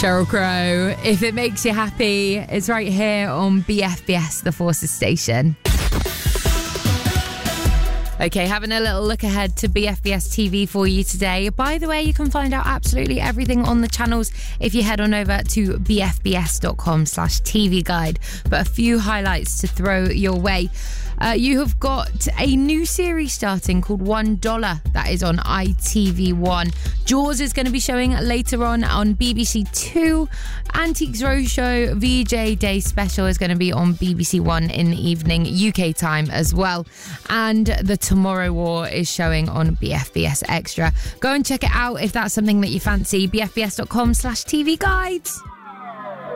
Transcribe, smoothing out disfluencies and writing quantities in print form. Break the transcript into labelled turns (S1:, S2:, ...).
S1: Sheryl Crow, If It Makes You Happy, it's right here on BFBS, the Forces station. Okay, having a little look ahead to BFBS TV for you today. By the way, you can find out absolutely everything on the channels if you head on over to bfbs.com/TV guide. But a few highlights to throw your way. You have got a new series starting called $1. That is on ITV1. Jaws is going to be showing later on BBC Two. Antiques Roadshow VJ Day Special is going to be on BBC One in the evening, UK time as well. And The Tomorrow War is showing on BFBS Extra. Go and check it out if that's something that you fancy. bfbs.com/TV guides.